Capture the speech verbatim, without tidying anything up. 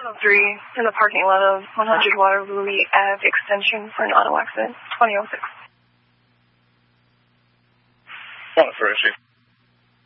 oh three in the parking lot of one hundred Waterloo Ave extension for an auto accident, twenty oh six. One for issue.